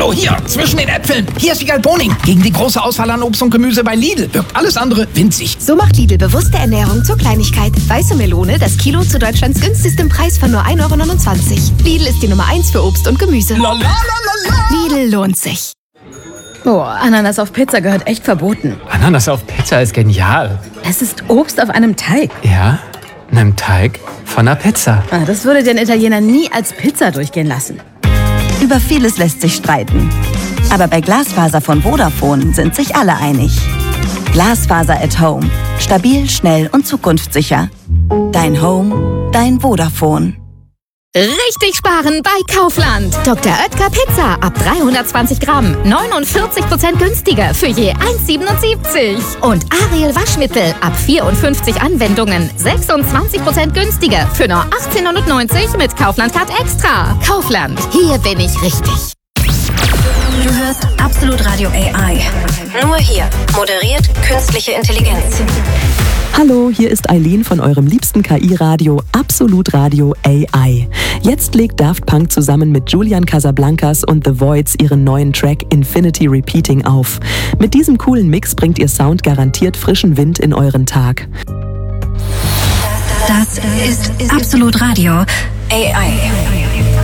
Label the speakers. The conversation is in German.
Speaker 1: Hallo, hier, zwischen den Äpfeln. Hier ist Wiegald Boning. Gegen die große Auswahl an Obst und Gemüse bei Lidl wirkt alles andere winzig.
Speaker 2: So macht Lidl bewusste Ernährung zur Kleinigkeit. Weiße Melone, das Kilo zu Deutschlands günstigstem Preis von nur 1,29 €. Lidl ist die Nummer 1 für Obst und Gemüse. Lidl lohnt sich.
Speaker 3: Oh, Ananas auf Pizza gehört echt verboten.
Speaker 4: Ananas auf Pizza ist genial.
Speaker 3: Es ist Obst auf einem Teig.
Speaker 4: Ja, einem Teig von einer Pizza.
Speaker 3: Das würde den Italiener nie als Pizza durchgehen lassen.
Speaker 5: Über vieles lässt sich streiten. Aber bei Glasfaser von Vodafone sind sich alle einig. Glasfaser at Home. Stabil, schnell und zukunftssicher. Dein Home, dein Vodafone.
Speaker 2: Richtig sparen bei Kaufland. Dr. Oetker Pizza ab 320 Gramm. 49% günstiger für je 1,77. Und Ariel Waschmittel ab 54 Anwendungen. 26% günstiger für nur 18,90 € mit Kaufland Card Extra. Kaufland, hier bin ich richtig.
Speaker 6: Du hörst Absolut Radio AI. Nur hier. Moderiert künstliche Intelligenz.
Speaker 7: Hallo, hier ist Eileen von eurem liebsten KI-Radio Absolut Radio AI. Jetzt legt Daft Punk zusammen mit Julian Casablancas und The Voids ihren neuen Track Infinity Repeating auf. Mit diesem coolen Mix bringt ihr Sound garantiert frischen Wind in euren Tag.
Speaker 6: Das ist Absolut Radio AI.